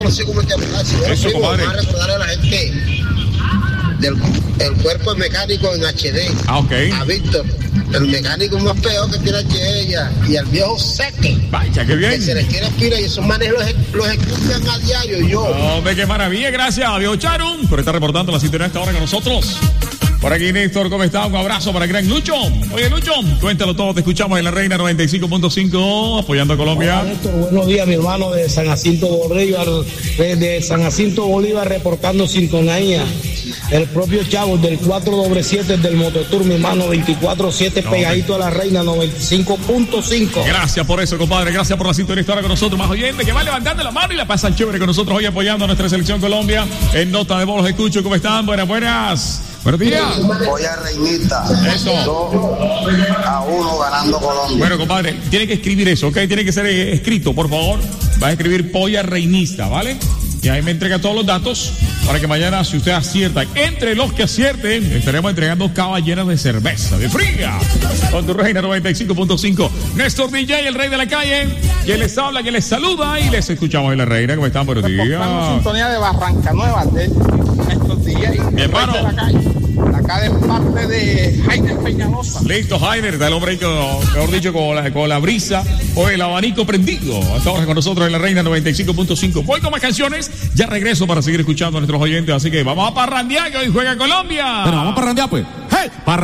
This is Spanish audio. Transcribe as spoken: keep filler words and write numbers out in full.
así como este muchacho. Eso, primo, compadre. vamos a recordarle a la gente del el cuerpo mecánico en H D. Ah, ok. A Víctor, el mecánico más peor que tiene H D ella, y al viejo Seque. Vaya, qué bien. Que se les quiere aspirar y esos manes los, los escuchan a diario. Y yo. Hombre, qué maravilla. Gracias a Dios Charum por estar reportando la sintonía esta hora con nosotros. Por aquí, Néstor, ¿cómo está? Un abrazo para el gran Lucho. Oye, Lucho, cuéntalo todo. Te escuchamos en la Reina noventa y cinco punto cinco, apoyando a Colombia. Hola, Néstor, buenos días, mi hermano de San Jacinto Bolívar, de San Jacinto Bolívar, reportando sintonía. El propio Chavo del cuatro doble siete del Mototour, mi hermano, veinticuatro siete, pegadito a la Reina noventa y cinco punto cinco. Gracias por eso, compadre. Gracias por la sintonía esta hora con nosotros. Más oyentes que van levantando la mano y la pasan chévere con nosotros hoy apoyando a nuestra selección Colombia. En nota de voz los escucho. ¿Cómo están? Buenas, buenas. Buenos días. Polla Reinita. Eso. dos a uno ganando Colombia. Bueno, compadre, tiene que escribir eso, ¿ok? Tiene que ser eh, escrito, por favor. Va a escribir Polla Reinista, ¿vale? Y ahí me entrega todos los datos para que mañana, si usted acierta, entre los que acierten, estaremos entregando cabas llenas de cerveza, de fría. Con tu Reina noventa y cinco punto cinco. Néstor D J, el rey de la calle, quien les habla, quien les saluda y les escuchamos en la Reina. ¿Cómo están? Buenos días. Sintonía de Barranca Nueva, de Néstor D J. Mi hermano. De la calle. Acá de parte de Jaime Peñalosa. Listo, Jainer, está el hombre ahí, con, mejor dicho, con la, con la brisa o el abanico prendido. Hasta ahora con nosotros en la Reina noventa y cinco punto cinco. Voy con más canciones, ya regreso para seguir escuchando a nuestros oyentes, así que vamos a parrandear, que hoy juega Colombia. Pero vamos a parrandear, pues. ¡Hey!